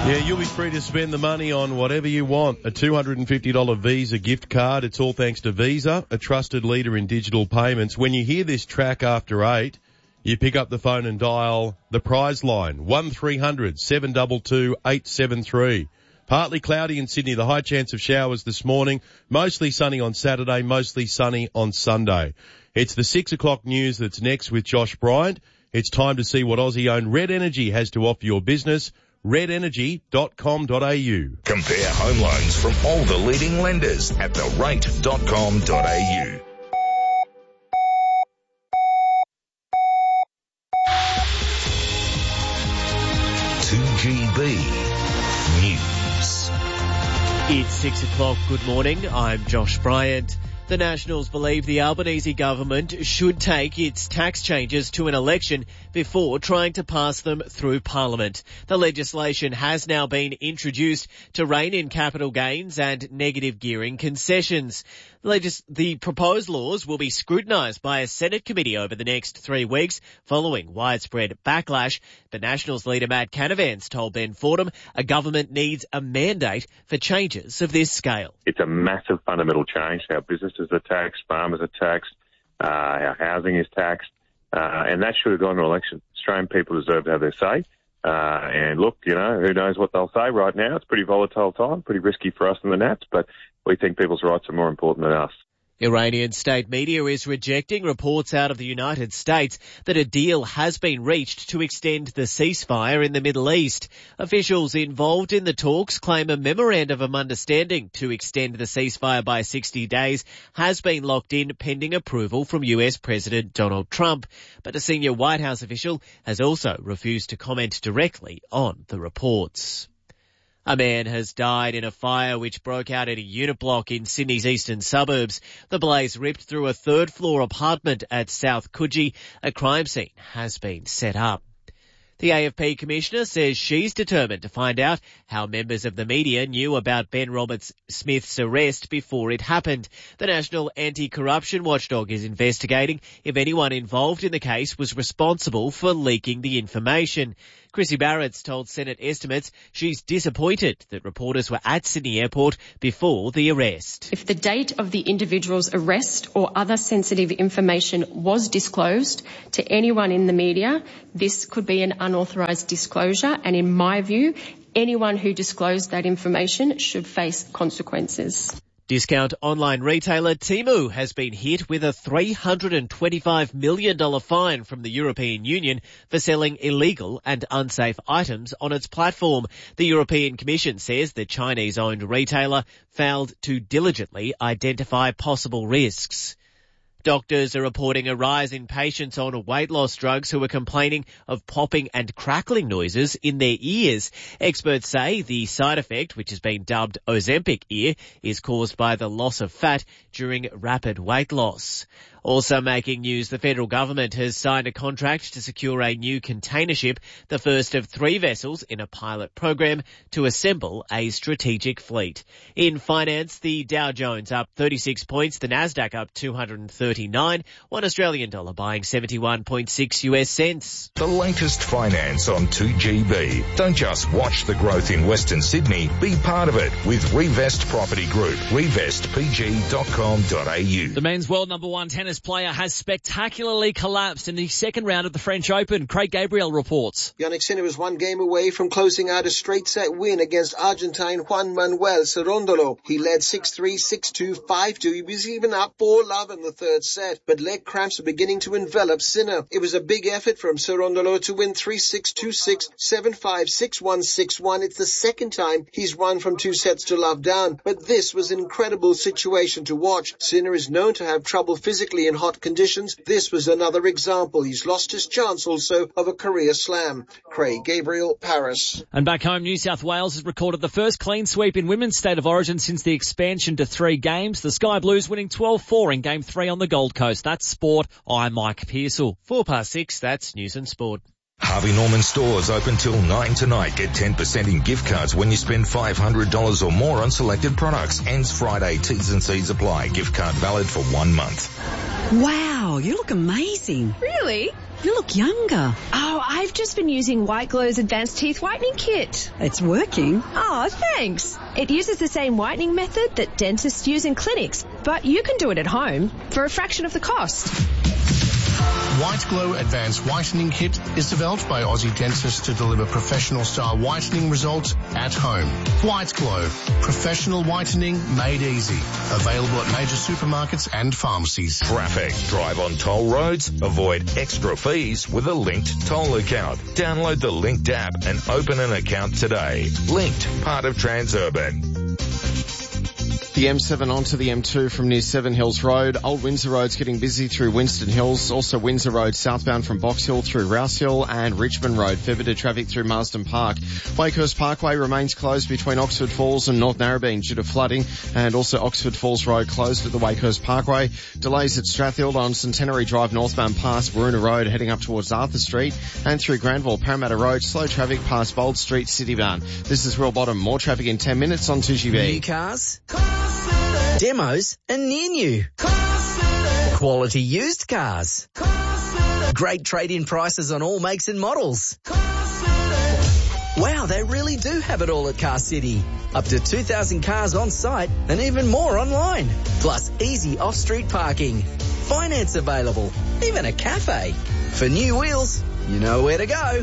Yeah, you'll be free to spend the money on whatever you want. A $250 Visa gift card. It's all thanks to Visa, a trusted leader in digital payments. When you hear this track after 8, you pick up the phone and dial the prize line, 1300 722 873. Partly cloudy in Sydney, the high chance of showers this morning. Mostly sunny on Saturday, mostly sunny on Sunday. It's the 6 o'clock news that's next with Josh Bryant. It's time to see what Aussie-owned Red Energy has to offer your business. redenergy.com.au. Compare home loans from all the leading lenders at therate.com.au. News. It's 6 o'clock. Good morning. I'm Josh Bryant. The Nationals believe the Albanese government should take its tax changes to an election before trying to pass them through Parliament. The legislation has now been introduced to rein in capital gains and negative gearing concessions. The proposed laws will be scrutinised by a Senate committee over the next 3 weeks following widespread backlash. The Nationals leader Matt Canavan's told Ben Fordham a government needs a mandate for changes of this scale. It's a massive fundamental change. How businesses are taxed, farmers are taxed, how housing is taxed, and that should have gone to election. Australian people deserve to have their say. And look, who knows what they'll say right now. It's a pretty volatile time, pretty risky for us in the Nats, but we think people's rights are more important than us. Iranian state media is rejecting reports out of the United States that a deal has been reached to extend the ceasefire in the Middle East. Officials involved in the talks claim a memorandum of understanding to extend the ceasefire by 60 days has been locked in pending approval from US President Donald Trump. But a senior White House official has also refused to comment directly on the reports. A man has died in a fire which broke out at a unit block in Sydney's eastern suburbs. The blaze ripped through a third-floor apartment at South Coogee. A crime scene has been set up. The AFP Commissioner says she's determined to find out how members of the media knew about Ben Roberts-Smith's arrest before it happened. The National Anti-Corruption Watchdog is investigating if anyone involved in the case was responsible for leaking the information. Chrissy Barrett's told Senate Estimates she's disappointed that reporters were at Sydney Airport before the arrest. If the date of the individual's arrest or other sensitive information was disclosed to anyone in the media, this could be an unauthorised disclosure, and in my view, anyone who disclosed that information should face consequences. Discount online retailer Temu has been hit with a $325 million fine from the European Union for selling illegal and unsafe items on its platform. The European Commission says the Chinese-owned retailer failed to diligently identify possible risks. Doctors are reporting a rise in patients on weight loss drugs who are complaining of popping and crackling noises in their ears. Experts say the side effect, which has been dubbed Ozempic ear, is caused by the loss of fat during rapid weight loss. Also making news, the federal government has signed a contract to secure a new container ship, the first of 3 vessels in a pilot program to assemble a strategic fleet. In finance, the Dow Jones up 36 points, the Nasdaq up 239, $1 Australian dollar buying 71.6 US cents. The latest finance on 2GB. Don't just watch the growth in Western Sydney, be part of it with Revest Property Group, revestpg.com.au. The men's world number 1 tennis player has spectacularly collapsed in the second round of the French Open. Craig Gabriel reports. Yannick Sinner was 1 game away from closing out a straight-set win against Argentine Juan Manuel Cerundolo. He led 6-3, 6-2, 5-2. He was even up 4-love in the third set, but leg cramps were beginning to envelop Sinner. It was a big effort from Cerundolo to win 3-6, 2-6, 7-5, 6-1, 6-1. It's the second time he's won from 2 sets to love down, but this was an incredible situation to watch. Sinner is known to have trouble physically in hot conditions. This was another example. He's lost his chance also of a career slam. Craig Gabriel, Paris. And back home, New South Wales has recorded the first clean sweep in women's state of origin since the expansion to 3 games. The Sky Blues winning 12-4 in Game 3 on the Gold Coast. That's sport. I'm Mike Pearsall. 6:04, that's News and Sport. Harvey Norman stores open till 9 tonight. Get 10% in gift cards when you spend $500 or more on selected products. Ends Friday. T's and C's apply. Gift card valid for 1 month. Wow, Oh, you look amazing. Really? You look younger. Oh, I've just been using White Glow's Advanced Teeth Whitening Kit. It's working. Oh, thanks. It uses the same whitening method that dentists use in clinics, but you can do it at home for a fraction of the cost. White Glow Advanced Whitening Kit is developed by Aussie dentists to deliver professional-style whitening results at home. White Glow, professional whitening made easy. Available at major supermarkets and pharmacies. Traffic. Drive on toll roads. Avoid extra fees with a Linked toll account. Download the Linked app and open an account today. Linked, part of Transurban. The M7 onto the M2 from near Seven Hills Road. Old Windsor Road's getting busy through Winston Hills. Also Windsor Road southbound from Box Hill through Rouse Hill and Richmond Road. Fair bit of traffic through Marsden Park. Wakehurst Parkway remains closed between Oxford Falls and North Narrabeen due to flooding, and also Oxford Falls Road closed at the Wakehurst Parkway. Delays at Strathfield on Centenary Drive northbound past Waruna Road heading up towards Arthur Street, and through Granville Parramatta Road. Slow traffic past Bold Street Citybound. This is Will Bottom. More traffic in 10 minutes on 2GB. New cars, demos and near new. Quality used cars. Great trade-in prices on all makes and models. Wow, they really do have it all at Car City. Up to 2,000 cars on site and even more online. Plus easy off-street parking. Finance available. Even a cafe. For new wheels, you know where to go.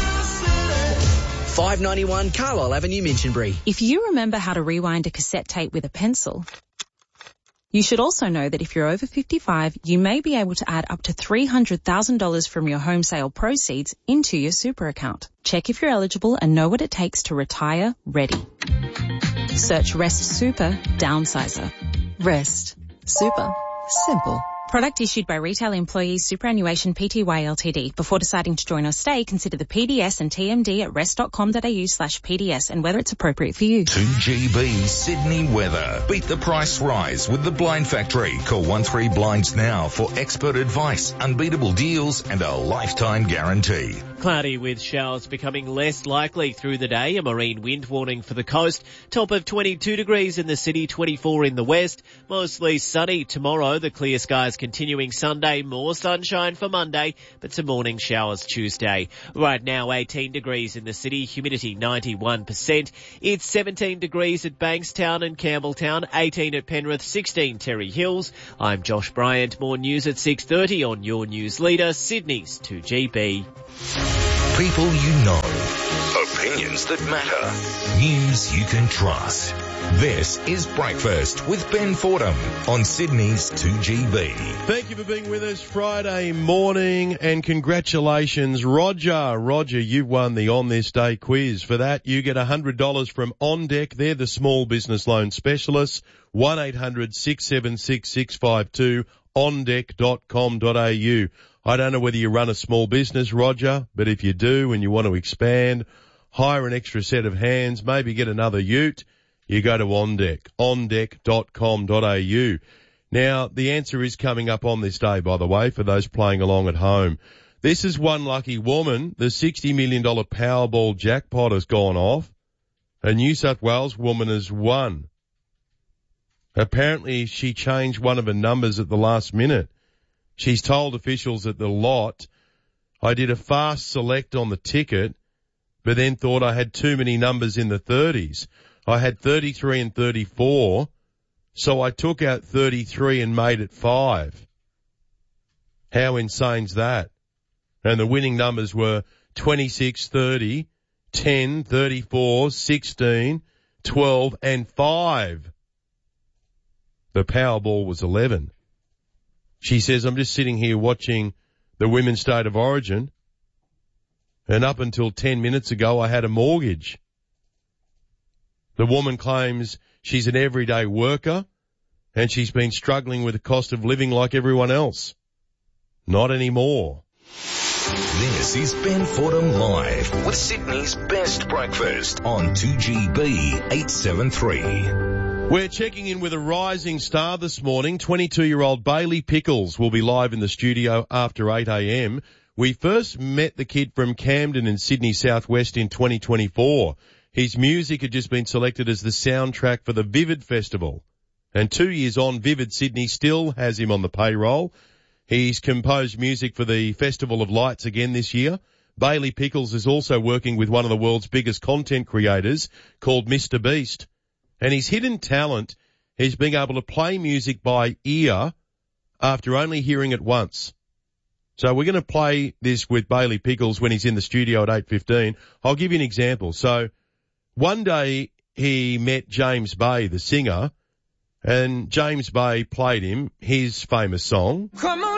591 Carlisle Avenue, Minchinbury. If you remember how to rewind a cassette tape with a pencil, you should also know that if you're over 55, you may be able to add up to $300,000 from your home sale proceeds into your super account. Check if you're eligible and know what it takes to retire ready. Search Rest Super Downsizer. Rest Super Simple. Product issued by Retail Employees Superannuation Pty Ltd. Before deciding to join or stay, consider the PDS and TMD at rest.com.au/PDS and whether it's appropriate for you. 2GB Sydney weather. Beat the price rise with the Blind Factory. Call 13 Blinds now for expert advice, unbeatable deals and a lifetime guarantee. Cloudy with showers becoming less likely through the day. A marine wind warning for the coast. Top of 22 degrees in the city, 24 in the west. Mostly sunny tomorrow. The clear skies continuing Sunday. More sunshine for Monday, but some morning showers Tuesday. Right now, 18 degrees in the city. Humidity 91%. It's 17 degrees at Bankstown and Campbelltown. 18 at Penrith. 16 Terry Hills. I'm Josh Bryant. More news at 6:30 on your news leader, Sydney's 2GB. People you know. Opinions that matter. News you can trust. This is Breakfast with Ben Fordham on Sydney's 2GB. Thank you for being with us Friday morning, and congratulations, Roger. Roger, you've won the On This Day quiz. For that, you get $100 from On Deck. They're the small business loan specialists. 1-800-676-652, ondeck.com.au. I don't know whether you run a small business, Roger, but if you do and you want to expand, hire an extra set of hands, maybe get another ute, you go to OnDeck, ondeck.com.au. Now, the answer is coming up on this day, by the way, for those playing along at home. This is one lucky woman. The $60 million Powerball jackpot has gone off. A New South Wales woman has won. Apparently, she changed one of her numbers at the last minute. She's told officials at the lot, I did a fast select on the ticket, but then thought I had too many numbers in the 30s. I had 33 and 34, so I took out 33 and made it 5. How insane's that? And the winning numbers were 26, 30, 10, 34, 16, 12 and 5. The Powerball was 11. She says, I'm just sitting here watching the Women's State of Origin, and up until 10 minutes ago I had a mortgage. The woman claims she's an everyday worker and she's been struggling with the cost of living like everyone else. Not anymore. This is Ben Fordham Live with Sydney's best breakfast on 2GB 873. We're checking in with a rising star this morning. 22-year-old Bailey Pickles will be live in the studio after 8 a.m. We first met the kid from Camden in Sydney Southwest in 2024. His music had just been selected as the soundtrack for the Vivid Festival. And 2 years on, Vivid Sydney still has him on the payroll. He's composed music for the Festival of Lights again this year. Bailey Pickles is also working with one of the world's biggest content creators called Mr. Beast. And his hidden talent is being able to play music by ear after only hearing it once. So we're going to play this with Bailey Pickles when he's in the studio at 8:15. I'll give you an example. So one day he met James Bay, the singer, and James Bay played him his famous song. Come on.